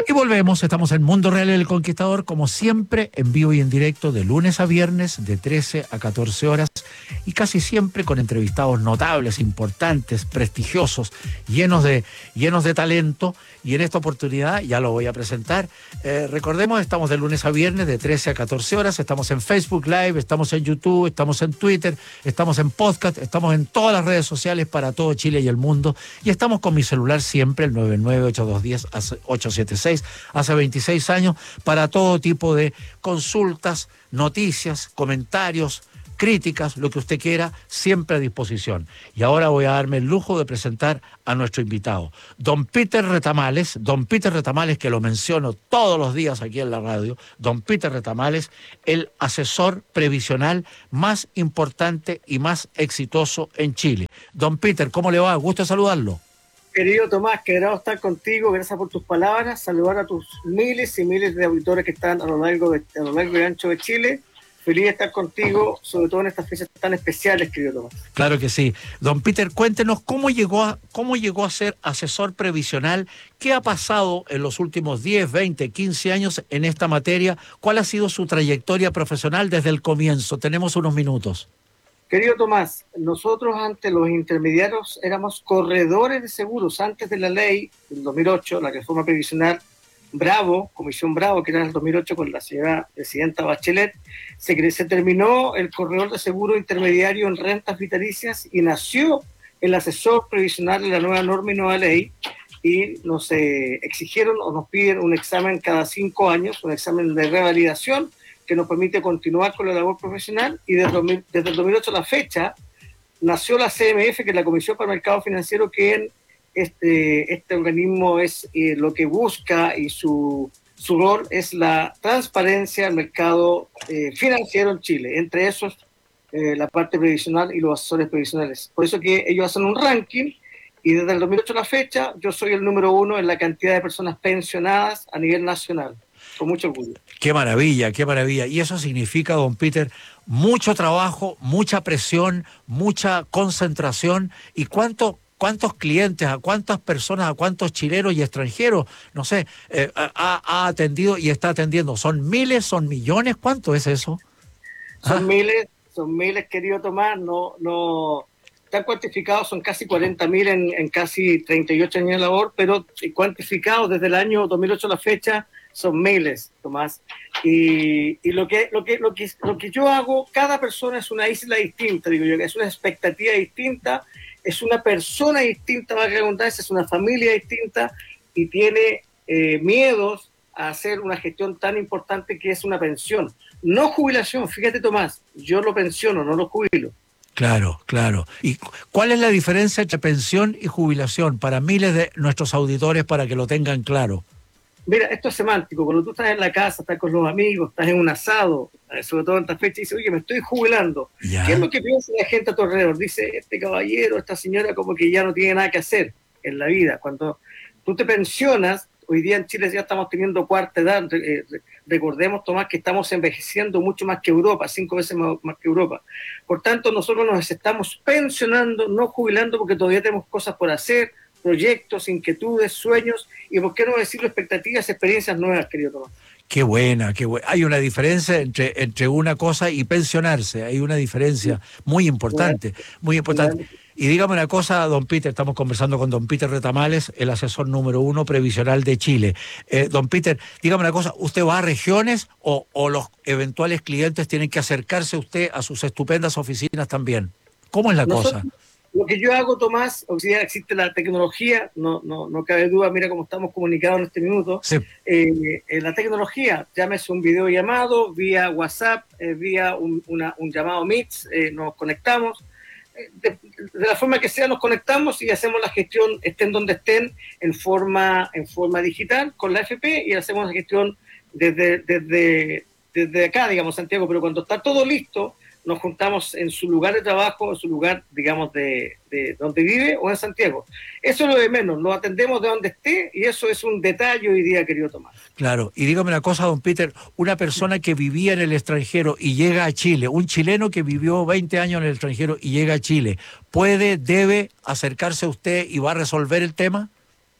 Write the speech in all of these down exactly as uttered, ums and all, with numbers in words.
Y volvemos, estamos en Mundo Real El Conquistador, como siempre, en vivo y en directo, de lunes a viernes, de trece a catorce horas, y casi siempre con entrevistados notables, importantes, prestigiosos, llenos de, llenos de talento. Y en esta oportunidad, ya lo voy a presentar, eh, recordemos, estamos de lunes a viernes, de trece a catorce horas, estamos en Facebook Live, estamos en YouTube, estamos en Twitter, estamos en podcast, estamos en todas las redes sociales para todo Chile y el mundo, y estamos con mi celular siempre, el nueve nueve ocho dos uno cero ocho siete seis, hace veintiséis años, para todo tipo de consultas, noticias, comentarios, críticas, lo que usted quiera, siempre a disposición. Y ahora voy a darme el lujo de presentar a nuestro invitado, don Peter Retamales, don Peter Retamales, que lo menciono todos los días aquí en la radio, don Peter Retamales, el asesor previsional más importante y más exitoso en Chile. Don Peter, ¿cómo le va? Gusto saludarlo. Querido Tomás, qué agrado estar contigo, gracias por tus palabras, saludar a tus miles y miles de auditores que están a lo largo, de, a lo largo y ancho de Chile. Feliz de estar contigo, sobre todo en estas fechas tan especiales, querido Tomás. Claro que sí. Don Peter, cuéntenos cómo llegó a, cómo llegó a ser asesor previsional, qué ha pasado en los últimos diez, veinte, quince años en esta materia, cuál ha sido su trayectoria profesional desde el comienzo. Tenemos unos minutos. Querido Tomás, nosotros antes los intermediarios éramos corredores de seguros antes de la ley del dos mil ocho, la reforma previsional Bravo, Comisión Bravo, que era en el dos mil ocho con la señora presidenta Bachelet, se, se terminó el corredor de seguro intermediario en rentas vitalicias y nació el asesor previsional de la nueva norma y nueva ley, y nos eh, exigieron o nos piden un examen cada cinco años, un examen de revalidación que nos permite continuar con la labor profesional, y desde, desde el dos mil ocho a la fecha nació la C M F, que es la Comisión para el Mercado Financiero, que en Este, este organismo es eh, lo que busca, y su, su rol es la transparencia del mercado eh, financiero en Chile, entre esos eh, la parte previsional y los asesores previsionales. Por eso que ellos hacen un ranking, y desde el dos mil ocho a la fecha yo soy el número uno en la cantidad de personas pensionadas a nivel nacional, con mucho orgullo. Qué maravilla, qué maravilla. Y eso significa, don Peter, mucho trabajo, mucha presión, mucha concentración. ¿Y cuánto... ¿Cuántos clientes, a cuántas personas, a cuántos chilenos y extranjeros, no sé, eh, ha, ha atendido y está atendiendo? ¿Son miles, son millones? ¿Cuánto es eso? Son ¿Ah? miles, son miles, querido Tomás, no, no están cuantificados, son casi cuarenta mil en, en casi treinta y ocho años de labor, pero cuantificados desde el año dos mil ocho a la fecha son miles, Tomás. Y, y lo, que, lo, que, lo, que, lo que yo hago, cada persona es una isla distinta, digo yo, es una expectativa distinta, es una persona distinta, va a redundancia, es una familia distinta, y tiene eh, miedos a hacer una gestión tan importante que es una pensión. No jubilación, fíjate Tomás, yo lo pensiono, no lo jubilo. Claro, claro. ¿Y cuál es la diferencia entre pensión y jubilación para miles de nuestros auditores, para que lo tengan claro? Mira, esto es semántico. Cuando tú estás en la casa, estás con los amigos, estás en un asado, sobre todo en esta fecha, y dices, oye, me estoy jubilando. ¿Ya? ¿Qué es lo que piensa la gente a tu alrededor? Dice, este caballero, esta señora, como que ya no tiene nada que hacer en la vida. Cuando tú te pensionas, hoy día en Chile ya estamos teniendo cuarta edad, eh, recordemos, Tomás, que estamos envejeciendo mucho más que Europa, cinco veces más, más que Europa. Por tanto, nosotros nos estamos pensionando, no jubilando, porque todavía tenemos cosas por hacer, proyectos, inquietudes, sueños, y por qué no decirlo, expectativas, experiencias nuevas, querido Tomás. Qué buena, qué buena. Hay una diferencia entre, entre una cosa y pensionarse, hay una diferencia muy importante, muy importante. Y dígame una cosa, don Peter, estamos conversando con don Peter Retamales, el asesor número uno previsional de Chile. Eh, don Peter, dígame una cosa, ¿usted va a regiones o, o los eventuales clientes tienen que acercarse a usted a sus estupendas oficinas también? ¿Cómo es la Nosotros, cosa? Lo que yo hago, Tomás, o sea, existe la tecnología, no, no, no cabe duda, mira cómo estamos comunicados en este minuto. Sí. Eh, eh, la tecnología, llámese un video llamado, vía WhatsApp, eh, vía un, una, un llamado Meet, eh, nos conectamos. Eh, de, de la forma que sea, nos conectamos y hacemos la gestión, estén donde estén, en forma, en forma digital, con la A F P, y hacemos la gestión desde, desde, desde acá, digamos, Santiago, pero cuando está todo listo, nos juntamos en su lugar de trabajo, en su lugar, digamos, de, de donde vive o en Santiago. Eso es lo de menos, lo atendemos de donde esté, y eso es un detalle hoy día, querido Tomás. Claro, y dígame una cosa, don Peter, una persona que vivía en el extranjero y llega a Chile, un chileno que vivió veinte años en el extranjero y llega a Chile, ¿puede, debe acercarse a usted y va a resolver el tema?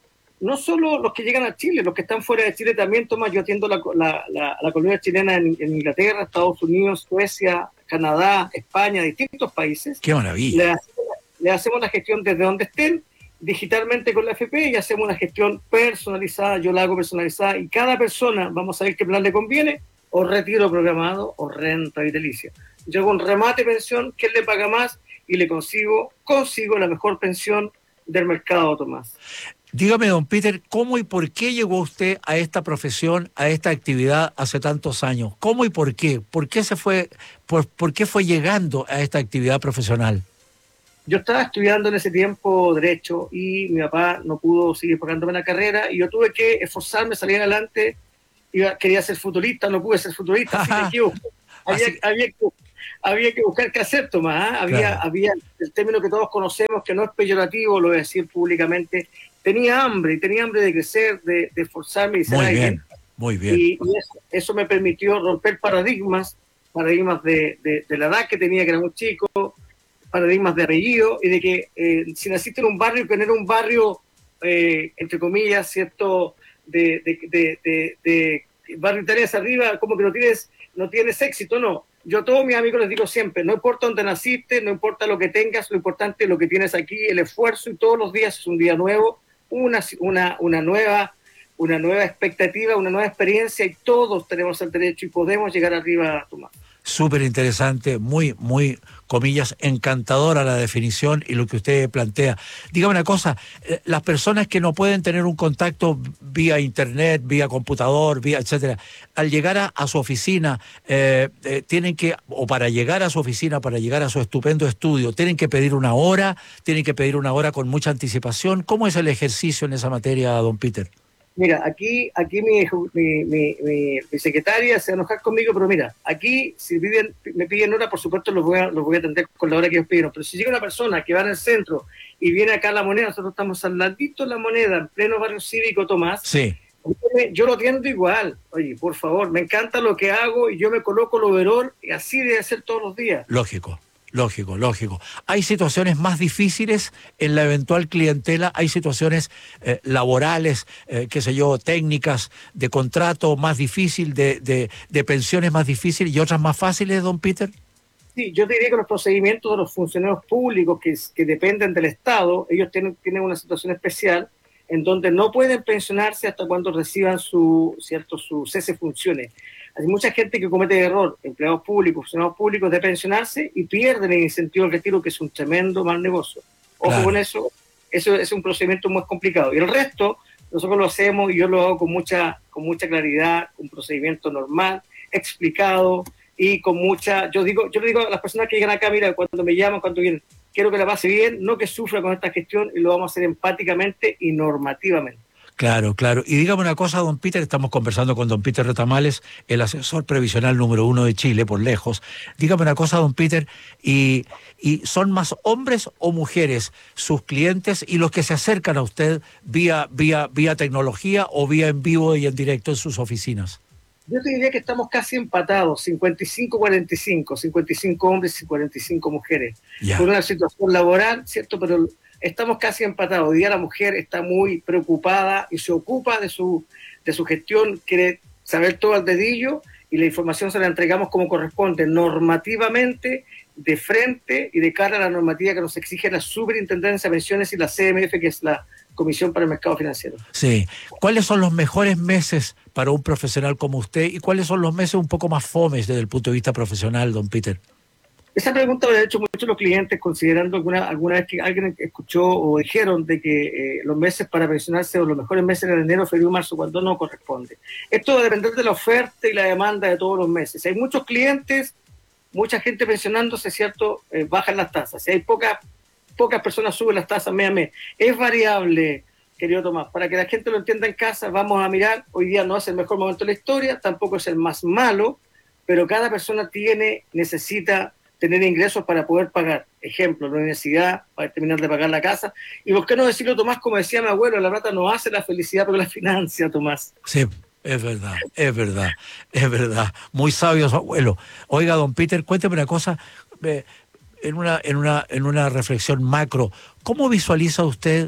no solo los que llegan a Chile, los que están fuera de Chile también, Tomás. Yo atiendo la, la, la, la comunidad chilena en, en Inglaterra, Estados Unidos, Suecia, Canadá, España, distintos países. ¡Qué maravilla! Le hacemos, le hacemos la gestión desde donde estén, digitalmente con la A F P, y hacemos una gestión personalizada. Yo la hago personalizada y cada persona, vamos a ver qué plan le conviene, o retiro programado o renta vitalicia. Yo hago un remate pensión, ¿quién le paga más? Y le consigo, consigo la mejor pensión del mercado, Tomás. Dígame, don Peter, ¿cómo y por qué llegó usted a esta profesión, a esta actividad hace tantos años? ¿Cómo y por qué? ¿Por qué se fue, por, por qué fue llegando a esta actividad profesional? Yo estaba estudiando en ese tiempo Derecho y mi papá no pudo seguir pagándome la carrera y yo tuve que esforzarme, salir adelante. Iba, quería ser futbolista, no pude ser futbolista, así que había, así... había, que, había que buscar qué hacer, Tomás. ¿eh? Había, claro. había el término que todos conocemos, que no es peyorativo, lo voy a decir públicamente. Tenía hambre, y tenía hambre de crecer, de, de esforzarme y ser muy alguien. Bien, muy bien. Y, y eso, eso me permitió romper paradigmas, paradigmas de, de, de la edad que tenía, que era muy chico, paradigmas de apellido, y de que eh, si naciste en un barrio, que no era un barrio, eh, entre comillas, ¿cierto?, de, de, de, de, de, de barrio Tareas arriba, como que no tienes, no tienes éxito, no. Yo a todos mis amigos les digo siempre, no importa dónde naciste, no importa lo que tengas, lo importante es lo que tienes aquí, el esfuerzo, y todos los días es un día nuevo, una, una, una nueva una nueva expectativa, una nueva experiencia, y todos tenemos el derecho y podemos llegar arriba, Tomás. Súper interesante, muy, muy, comillas, encantadora la definición y lo que usted plantea. Dígame una cosa, eh, las personas que no pueden tener un contacto vía internet, vía computador, vía etcétera, al llegar a, a su oficina, eh, eh, tienen que, o para llegar a su oficina, para llegar a su estupendo estudio, tienen que pedir una hora, tienen que pedir una hora con mucha anticipación. ¿Cómo es el ejercicio en esa materia, don Peter? Mira, aquí, aquí mi, mi, mi, mi, mi secretaria se va a enojar conmigo, pero mira, aquí si piden, me piden hora, por supuesto los voy, a, los voy a atender con la hora que ellos pidieron, pero si llega una persona que va en el centro y viene acá a La Moneda, nosotros estamos al ladito de La Moneda, en pleno barrio cívico, Tomás, sí. Yo lo atiendo igual. Oye, por favor, me encanta lo que hago y yo me coloco el overol y así debe ser todos los días. Lógico. Lógico, lógico. Hay situaciones más difíciles en la eventual clientela, hay situaciones eh, laborales, eh, qué sé yo, técnicas, de contrato más difícil, de, de, de pensiones más difíciles y otras más fáciles, don Peter. Sí, yo diría que los procedimientos de los funcionarios públicos que, que dependen del Estado, ellos tienen, tienen una situación especial en donde no pueden pensionarse hasta cuando reciban su, cierto, su cese de funciones. Hay mucha gente que comete error, empleados públicos, funcionarios públicos, de pensionarse y pierden el incentivo al retiro, que es un tremendo mal negocio. Ojo claro. con eso, eso es un procedimiento muy complicado. Y el resto, nosotros lo hacemos y yo lo hago con mucha, con mucha claridad, un procedimiento normal, explicado y con mucha... Yo digo, yo le digo a las personas que llegan acá, mira, cuando me llaman, cuando vienen, quiero que la pase bien, no que sufra con esta gestión, y lo vamos a hacer empáticamente y normativamente. Claro, claro. Y dígame una cosa, don Peter, estamos conversando con don Peter Retamales, el asesor previsional número uno de Chile, por lejos. Dígame una cosa, don Peter, y, y ¿son más hombres o mujeres sus clientes y los que se acercan a usted vía, vía, vía tecnología o vía en vivo y en directo en sus oficinas? Yo te diría que estamos casi empatados, cincuenta y cinco cuarenta y cinco, cincuenta y cinco hombres y cuarenta y cinco mujeres. Ya. Por una situación laboral, ¿cierto? Pero estamos casi empatados. Hoy día la mujer está muy preocupada y se ocupa de su, de su gestión, quiere saber todo al dedillo y la información se la entregamos como corresponde, normativamente, de frente y de cara a la normativa que nos exige la Superintendencia de Pensiones y la C M F, que es la Comisión para el Mercado Financiero. Sí. ¿Cuáles son los mejores meses para un profesional como usted y cuáles son los meses un poco más fomes desde el punto de vista profesional, don Peter? Esa pregunta me han hecho muchos los clientes, considerando alguna, alguna vez que alguien escuchó o dijeron de que eh, los meses para pensionarse o los mejores meses eran enero, febrero y marzo, cuando no corresponde. Esto va a depender de la oferta y la demanda de todos los meses. Si hay muchos clientes, mucha gente pensionándose, ¿cierto? Eh, bajan las tasas. Si hay pocas pocas personas, suben las tasas mes a mes. Es variable, querido Tomás. Para que la gente lo entienda en casa, vamos a mirar. Hoy día no es el mejor momento de la historia, tampoco es el más malo, pero cada persona tiene, necesita tener ingresos para poder pagar. Ejemplo, la universidad, para terminar de pagar la casa. Y por qué no decirlo, Tomás, como decía mi abuelo, la plata no hace la felicidad, pero la financia, Tomás. Sí, es verdad, es verdad, es verdad. Muy sabio su abuelo. Oiga, don Peter, cuénteme una cosa, eh, en una, en una, en una reflexión macro, ¿cómo visualiza usted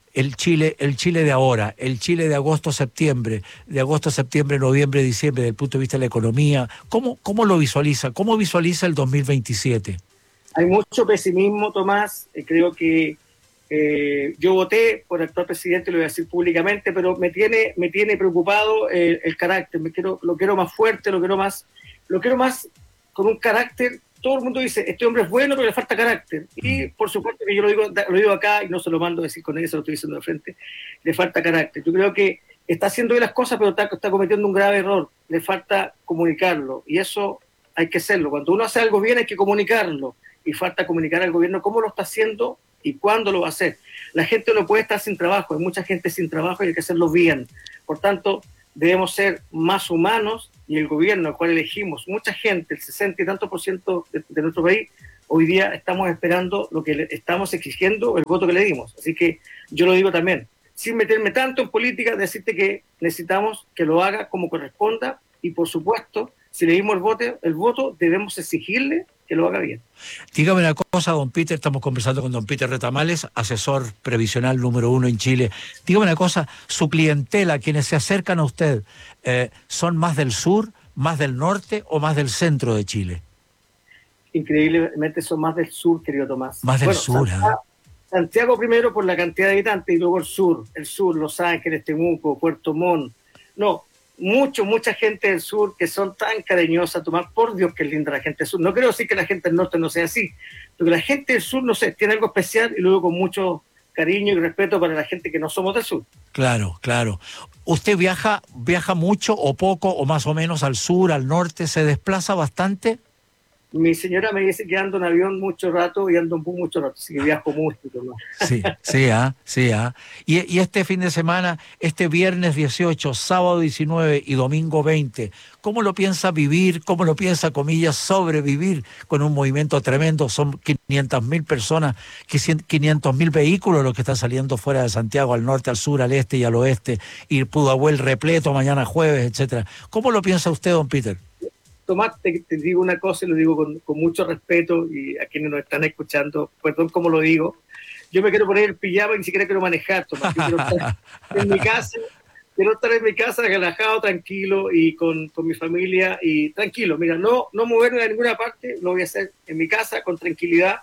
el Chile, el Chile de ahora, el Chile de agosto, septiembre, de agosto, septiembre, noviembre, diciembre, desde el punto de vista de la economía, ¿cómo, cómo lo visualiza? ¿Cómo visualiza el dos mil veintisiete? Hay mucho pesimismo, Tomás. Eh, creo que eh, yo voté por el actual presidente, lo voy a decir públicamente, pero me tiene, me tiene preocupado eh, el carácter. Me quiero, lo quiero más fuerte, lo quiero más, lo quiero más con un carácter. Todo el mundo dice, este hombre es bueno, pero le falta carácter. Y por supuesto que yo lo digo, lo digo acá y no se lo mando a decir con él, se lo estoy diciendo de frente, le falta carácter. Yo creo que está haciendo bien las cosas, pero está, está cometiendo un grave error. Le falta comunicarlo y eso hay que hacerlo. Cuando uno hace algo bien hay que comunicarlo y falta comunicar al gobierno cómo lo está haciendo y cuándo lo va a hacer. La gente no puede estar sin trabajo, hay mucha gente sin trabajo y hay que hacerlo bien. Por tanto, debemos ser más humanos y el gobierno al cual elegimos, mucha gente, el sesenta y tanto por ciento de, de nuestro país, hoy día estamos esperando lo que le estamos exigiendo, el voto que le dimos. Así que yo lo digo también, sin meterme tanto en política, decirte que necesitamos que lo haga como corresponda y por supuesto, si le dimos el voto, el voto debemos exigirle que lo haga bien. Dígame una cosa, don Peter, estamos conversando con don Peter Retamales, asesor previsional número uno en Chile. Dígame una cosa, su clientela, quienes se acercan a usted, eh, ¿son más del sur, más del norte o más del centro de Chile? Increíblemente son más del sur, querido Tomás. Más del bueno, sur, Santiago, ¿eh? Santiago primero por la cantidad de habitantes y luego el sur, el sur, Los Ángeles, Temuco, Puerto Montt. No, mucho, mucha gente del sur que son tan cariñosas, Tomás, por Dios que es linda la gente del sur. No creo decir que la gente del norte no sea así, pero la gente del sur, no sé, tiene algo especial y luego con mucho cariño y respeto para la gente que no somos del sur. Claro, claro. ¿Usted viaja, viaja mucho o poco o más o menos al sur, al norte? ¿Se desplaza bastante? Mi señora me dice que ando en avión mucho rato y ando en bus mucho rato, así que viajo mucho, ¿no? Sí, sí, ah, sí, ah. Y, y este fin de semana, este viernes dieciocho, sábado diecinueve y domingo veinte, ¿cómo lo piensa vivir? ¿Cómo lo piensa, comillas, sobrevivir con un movimiento tremendo? Son quinientas mil personas, quinientos mil vehículos los que están saliendo fuera de Santiago, al norte, al sur, al este y al oeste, y Pudahuel repleto mañana jueves, etcétera. ¿Cómo lo piensa usted, don Peter? Tomás, te, te digo una cosa y lo digo con, con mucho respeto y a quienes nos están escuchando, perdón cómo lo digo, yo me quiero poner el pijama y ni siquiera quiero manejar, Tomás. Yo quiero estar en mi casa, quiero estar en mi casa relajado, tranquilo y con, con mi familia y tranquilo. Mira, no, no moverme a ninguna parte, lo voy a hacer en mi casa con tranquilidad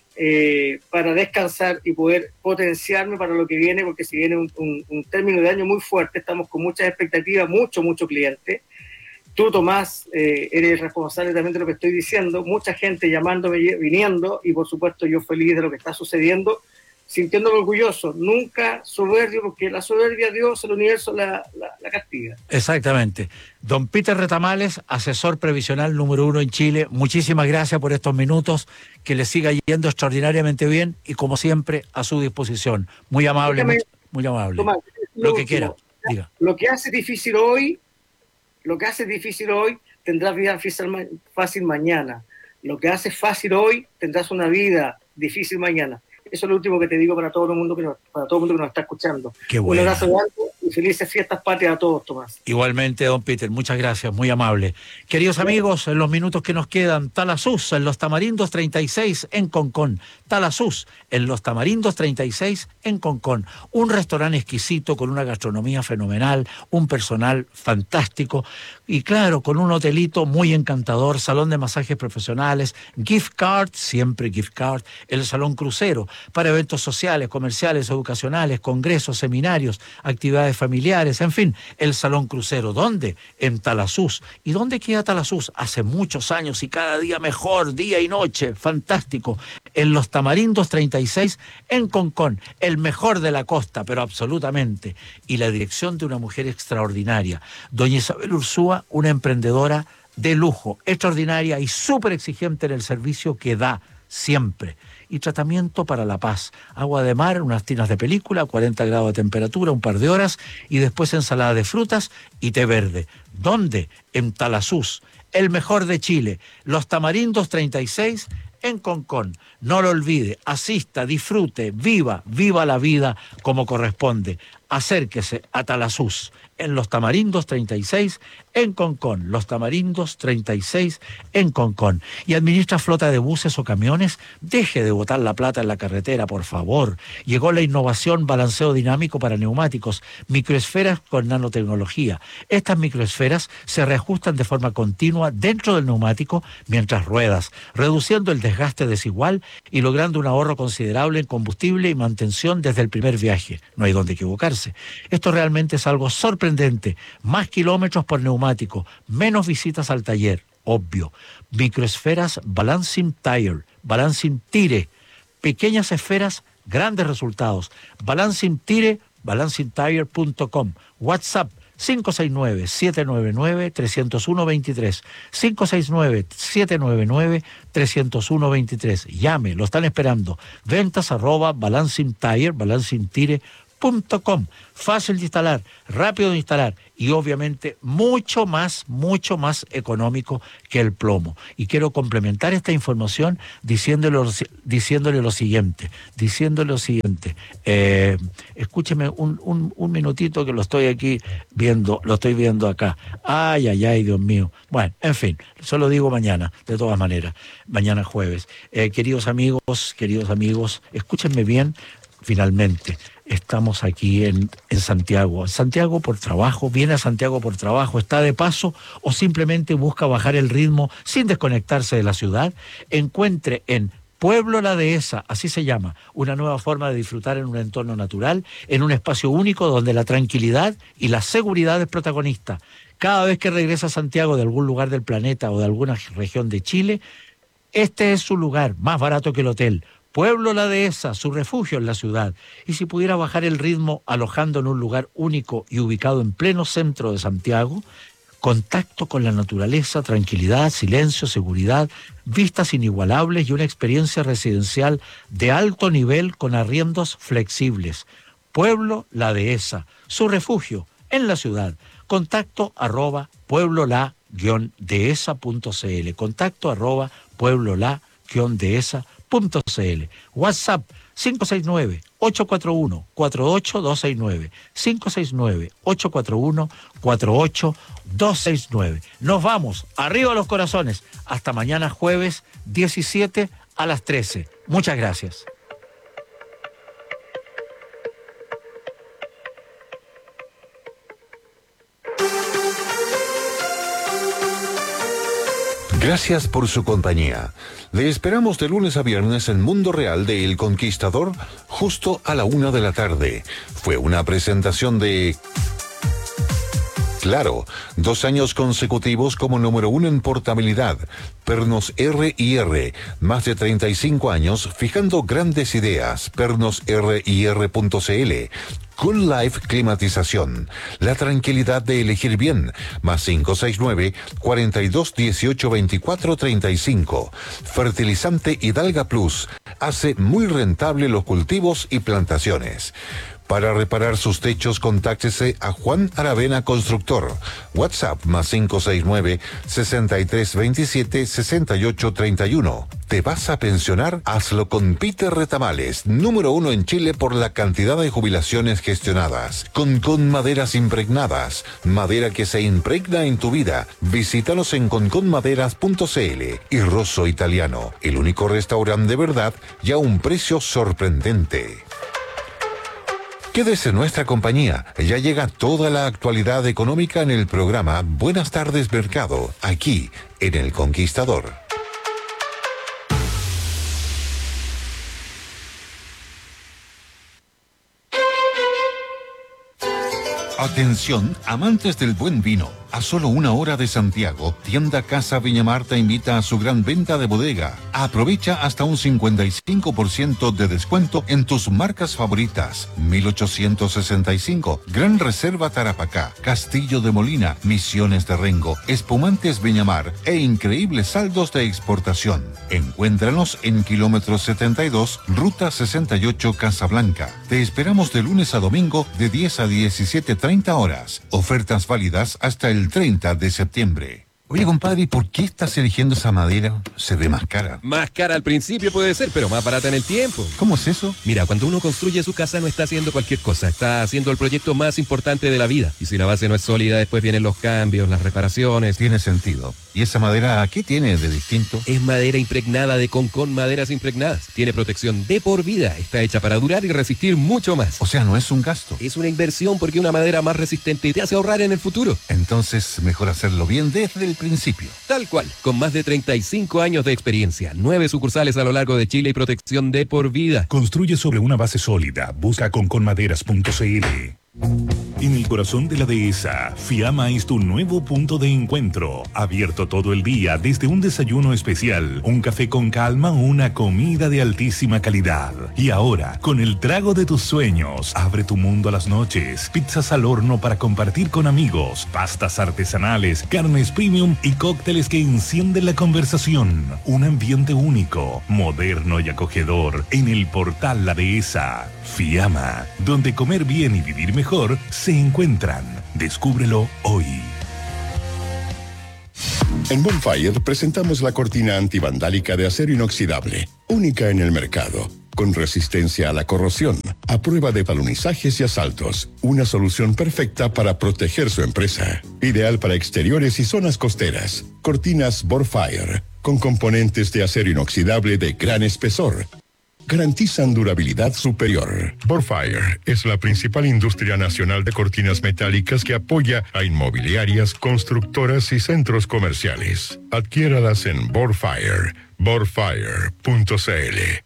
eh, para descansar y poder potenciarme para lo que viene, porque si viene un, un, un término de año muy fuerte, estamos con muchas expectativas, mucho, mucho cliente. Tú, Tomás, eh, eres responsable también de lo que estoy diciendo, mucha gente llamándome, viniendo, y por supuesto yo feliz de lo que está sucediendo, sintiéndome orgulloso, nunca soberbio, porque la soberbia Dios, el universo la, la, la castiga. Exactamente. Don Peter Retamales, asesor previsional número uno en Chile, muchísimas gracias por estos minutos, que le siga yendo extraordinariamente bien y como siempre a su disposición. Muy amable, muy, muy amable. Tomás, lo, lo que quiera, diga. Lo que hace difícil hoy, Lo que hace difícil hoy, tendrás vida fácil mañana. Lo que hace fácil hoy, tendrás una vida difícil mañana. Eso es lo último que te digo para todo el mundo que nos, para todo el mundo que nos está escuchando. Qué bueno. Un abrazo grande y felices fiestas patrias a todos, Tomás. Igualmente, don Peter, muchas gracias, muy amable. Queridos amigos, en los minutos que nos quedan, Talasús, en Los Tamarindos treinta y seis, en Concón. Talasús, en Los Tamarindos treinta y seis, en Concón. Un restaurante exquisito, con una gastronomía fenomenal, un personal fantástico, y claro, con un hotelito muy encantador, salón de masajes profesionales, gift card, siempre gift card, el salón crucero, para eventos sociales, comerciales, educacionales, congresos, seminarios, actividades familiares, en fin, el salón crucero. ¿Dónde? En Talasús. ¿Y dónde queda Talasús? Hace muchos años y cada día mejor, día y noche, fantástico. En Los Tamarindos treinta y seis, en Concón, el mejor de la costa, pero absolutamente. Y la dirección de una mujer extraordinaria, doña Isabel Ursúa, una emprendedora de lujo, extraordinaria y súper exigente en el servicio que da siempre. Y tratamiento para la paz, agua de mar, unas tinas de película, cuarenta grados de temperatura, un par de horas, y después ensalada de frutas y té verde. ¿Dónde? En Talasús, el mejor de Chile, Los Tamarindos treinta y seis, en Concón. No lo olvide, asista, disfrute, viva, viva la vida como corresponde. acérquese a Talasús, en Los Tamarindos treinta y seis, en Concón, Los Tamarindos treinta y seis, en Concón. Y administra flota de buses o camiones, deje de botar la plata en la carretera, por favor. Llegó la innovación balanceo dinámico para neumáticos, microesferas con nanotecnología. Estas microesferas se reajustan de forma continua dentro del neumático mientras ruedas, reduciendo el desgaste desigual y logrando un ahorro considerable en combustible y mantención desde el primer viaje. No hay donde equivocarse. Esto realmente es algo sorprendente. Más kilómetros por neumático, menos visitas al taller, obvio. Microesferas Balancing Tire, Balancing Tire. Pequeñas esferas, grandes resultados. Balancing Tire, balancing tire punto com. WhatsApp cinco seis nueve, siete nueve nueve, tres cero uno dos tres. cinco seis nueve, siete nueve nueve, tres cero uno dos tres. Llame, lo están esperando. Ventas arroba balancing tire, balancing tire punto com. Fácil de instalar, rápido de instalar y obviamente mucho más, mucho más económico que el plomo. Y quiero complementar esta información diciéndole, diciéndole lo siguiente, diciéndole lo siguiente. Eh, escúcheme un, un, un minutito que lo estoy aquí viendo, lo estoy viendo acá. Ay, ay, ay, Dios mío. Bueno, en fin, eso lo digo mañana, de todas maneras, mañana jueves. Eh, queridos amigos, queridos amigos, escúchenme bien. Finalmente, estamos aquí en, en Santiago. En Santiago por trabajo, viene a Santiago por trabajo, está de paso o simplemente busca bajar el ritmo sin desconectarse de la ciudad. Encuentre en Pueblo La Dehesa, así se llama, una nueva forma de disfrutar en un entorno natural, en un espacio único donde la tranquilidad y la seguridad es protagonista. Cada vez que regresa a Santiago de algún lugar del planeta o de alguna región de Chile, este es su lugar, más barato que el hotel. Pueblo La Dehesa, su refugio en la ciudad. Y si pudiera bajar el ritmo alojando en un lugar único y ubicado en pleno centro de Santiago, contacto con la naturaleza, tranquilidad, silencio, seguridad, vistas inigualables y una experiencia residencial de alto nivel con arriendos flexibles. Pueblo La Dehesa, su refugio en la ciudad. Contacto arroba pueblola guion dehesa punto cl. Contacto arroba pueblola guion dehesa punto cl. WhatsApp cinco seis nueve, ocho cuatro uno, cuatro ocho dos seis nueve. cinco seis nueve, ocho cuatro uno, cuatro ocho dos seis nueve. Nos vamos, arriba los corazones. Hasta mañana jueves diecisiete a las trece. Muchas gracias. Gracias por su compañía. Le esperamos de lunes a viernes en Mundo Real de El Conquistador, justo a la una de la tarde. Fue una presentación de... Claro, dos años consecutivos como número uno en portabilidad. Pernos R y R, más de treinta y cinco años fijando grandes ideas. Pernos R y R punto cl. Cool Life Climatización. La tranquilidad de elegir bien. Más cinco seis nueve, cuarenta y dos, dieciocho, veinticuatro, treinta y cinco. Fertilizante Hidalga Plus. Hace muy rentable los cultivos y plantaciones. Para reparar sus techos, contáctese a Juan Aravena Constructor. WhatsApp más cinco seis nueve, sesenta y tres veintisiete, sesenta y ocho treinta y uno. ¿Te vas a pensionar? Hazlo con Peter Retamales, número uno en Chile por la cantidad de jubilaciones gestionadas. Con con maderas impregnadas, madera que se impregna en tu vida. Visítanos en conconmaderas punto cl. Y Rosso Italiano, el único restaurante de verdad y a un precio sorprendente. Quédese en nuestra compañía, ya llega toda la actualidad económica en el programa Buenas tardes Mercado, aquí en El Conquistador. Atención, amantes del buen vino. A solo una hora de Santiago, Tienda Casa Viña Marta invita a su gran venta de bodega. Aprovecha hasta un cincuenta y cinco por ciento de descuento en tus marcas favoritas. mil ochocientos sesenta y cinco, Gran Reserva Tarapacá, Castillo de Molina, Misiones de Rengo, Espumantes Viñamar e increíbles saldos de exportación. Encuéntranos en kilómetro setenta y dos, ruta sesenta y ocho Casablanca. Te esperamos de lunes a domingo de diez a diecisiete treinta horas. Ofertas válidas hasta el treinta de septiembre. Oye, compadre, ¿y por qué estás eligiendo esa madera? Se ve más cara. Más cara al principio puede ser, pero más barata en el tiempo. ¿Cómo es eso? Mira, cuando uno construye su casa no está haciendo cualquier cosa, está haciendo el proyecto más importante de la vida. Y si la base no es sólida, después vienen los cambios, las reparaciones. Tiene sentido. ¿Y esa madera qué tiene de distinto? Es madera impregnada de Concon Maderas Impregnadas. Tiene protección de por vida, está hecha para durar y resistir mucho más. O sea, no es un gasto. Es una inversión porque una madera más resistente te hace ahorrar en el futuro. Entonces, mejor hacerlo bien desde el principio. Tal cual, con más de treinta y cinco años de experiencia, nueve sucursales a lo largo de Chile y protección de por vida. Construye sobre una base sólida. Busca conconmaderas punto c l. En el corazón de la dehesa, Fiamma es tu nuevo punto de encuentro. Abierto todo el día, desde un desayuno especial, un café con calma o una comida de altísima calidad. Y ahora, con el trago de tus sueños, abre tu mundo a las noches. Pizzas al horno para compartir con amigos, pastas artesanales, carnes premium y cócteles que encienden la conversación. Un ambiente único, moderno y acogedor en el portal La Dehesa. Fiamma, donde comer bien y vivir mejor se encuentran. Descúbrelo hoy. En Bonfire presentamos la cortina antivandálica de acero inoxidable, única en el mercado, con resistencia a la corrosión, a prueba de talonizajes y asaltos. Una solución perfecta para proteger su empresa. Ideal para exteriores y zonas costeras. Cortinas Bonfire, con componentes de acero inoxidable de gran espesor. Garantizan durabilidad superior. Bonfire es la principal industria nacional de cortinas metálicas que apoya a inmobiliarias, constructoras y centros comerciales. Adquiéralas en Bonfire, bonfire punto c l.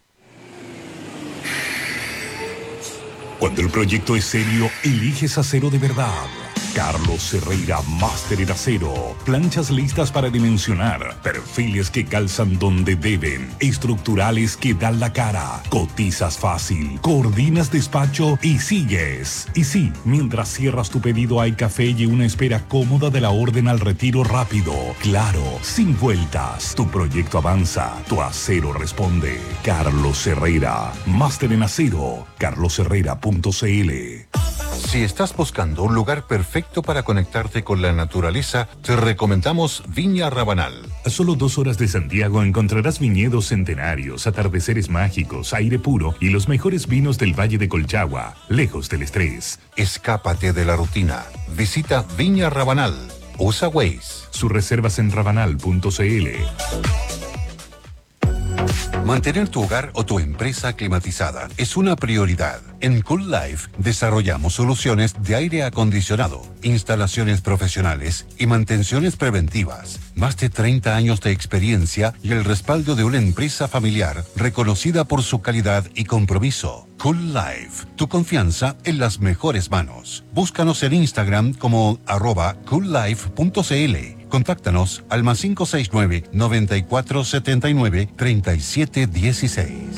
Cuando el proyecto es serio, eliges acero de verdad. Carlos Herrera, máster en acero. Planchas listas para dimensionar. Perfiles que calzan donde deben. Estructurales que dan la cara. Cotizas fácil. Coordinas despacho y sigues. Y sí, mientras cierras tu pedido hay café y una espera cómoda de la orden al retiro rápido. Claro, sin vueltas. Tu proyecto avanza. Tu acero responde. Carlos Herrera, máster en acero. carlos herrera punto c l. Si estás buscando un lugar perfecto para conectarte con la naturaleza, te recomendamos Viña Rabanal. A solo dos horas de Santiago encontrarás viñedos centenarios, atardeceres mágicos, aire puro y los mejores vinos del Valle de Colchagua, lejos del estrés. Escápate de la rutina. Visita Viña Rabanal. Usa Waze. Sus reservas en rabanal punto c l. Mantener tu hogar o tu empresa climatizada es una prioridad. En Cool Life desarrollamos soluciones de aire acondicionado, instalaciones profesionales y mantenciones preventivas. Más de treinta años de experiencia y el respaldo de una empresa familiar reconocida por su calidad y compromiso. Cool Life, tu confianza en las mejores manos. Búscanos en Instagram como arroba coollife punto c l. Contáctanos al más cinco seis nueve, noventa y cuatro setenta y nueve, treinta y siete dieciséis.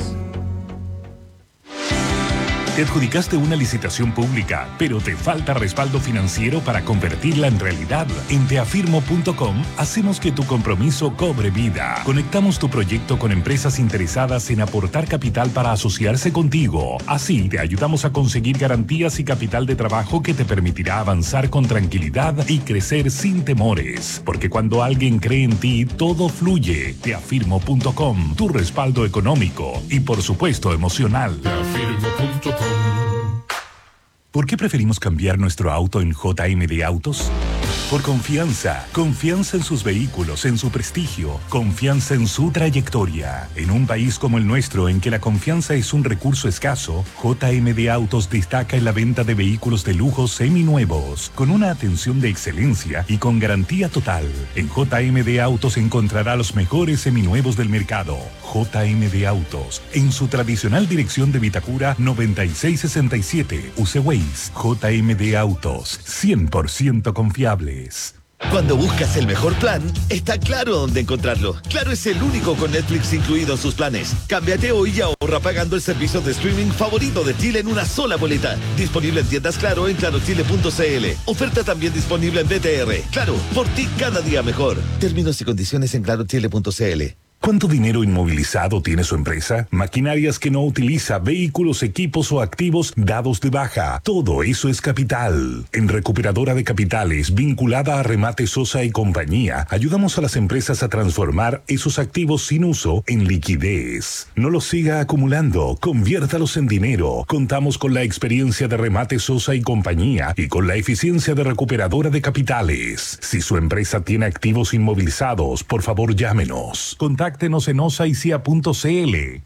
Te adjudicaste una licitación pública, pero te falta respaldo financiero para convertirla en realidad. En teafirmo punto com hacemos que tu compromiso cobre vida. Conectamos tu proyecto con empresas interesadas en aportar capital para asociarse contigo. Así, te ayudamos a conseguir garantías y capital de trabajo que te permitirá avanzar con tranquilidad y crecer sin temores. Porque cuando alguien cree en ti, todo fluye. teafirmo punto com, tu respaldo económico y, por supuesto, emocional. teafirmo punto com. ¿Por qué preferimos cambiar nuestro auto en J M D Autos? Por confianza. Confianza en sus vehículos, en su prestigio. Confianza en su trayectoria. En un país como el nuestro, en que la confianza es un recurso escaso, J M D Autos destaca en la venta de vehículos de lujo seminuevos, con una atención de excelencia y con garantía total. En J M D Autos encontrará los mejores seminuevos del mercado. J M D Autos, en su tradicional dirección de Vitacura noventa y seis sesenta y siete. Use Waze. J M D Autos, cien por ciento confiables. Cuando buscas el mejor plan, está Claro dónde encontrarlo. Claro es el único con Netflix incluido en sus planes. Cámbiate hoy y ahorra pagando el servicio de streaming favorito de Chile en una sola boleta. Disponible en tiendas Claro en claro chile punto c l. Oferta también disponible en B T R. Claro, por ti cada día mejor. Términos y condiciones en claro chile punto c l. ¿Cuánto dinero inmovilizado tiene su empresa? Maquinarias que no utiliza, vehículos, equipos o activos dados de baja. Todo eso es capital. En Recuperadora de Capitales, vinculada a Remate Sosa y Compañía, ayudamos a las empresas a transformar esos activos sin uso en liquidez. No los siga acumulando, conviértalos en dinero. Contamos con la experiencia de Remate Sosa y Compañía y con la eficiencia de Recuperadora de Capitales. Si su empresa tiene activos inmovilizados, por favor llámenos. Contáctenos en osaicia punto c l.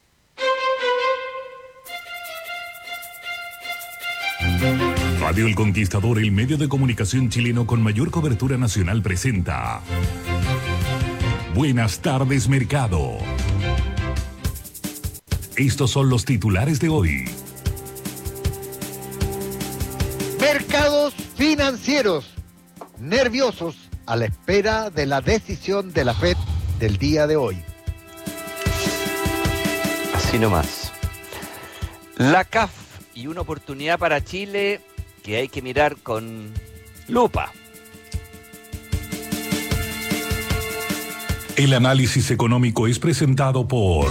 Radio El Conquistador, el medio de comunicación chileno con mayor cobertura nacional, presenta Buenas tardes, Mercado. Estos son los titulares de hoy. Mercados financieros nerviosos a la espera de la decisión de la Fed del día de hoy. Así nomás. La C A F y una oportunidad para Chile que hay que mirar con lupa. El análisis económico es presentado por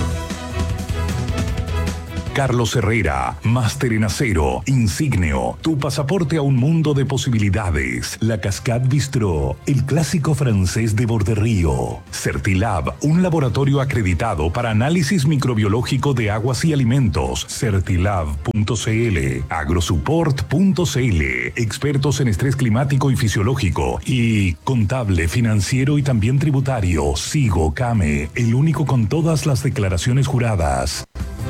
Carlos Herrera, máster en acero, Insigneo, tu pasaporte a un mundo de posibilidades. La Cascade Bistrot, el clásico francés de Borderío. Certilab, un laboratorio acreditado para análisis microbiológico de aguas y alimentos. certilab punto c l, agrosupport punto c l, expertos en estrés climático y fisiológico. Y contable, financiero y también tributario. Sigo Came, el único con todas las declaraciones juradas.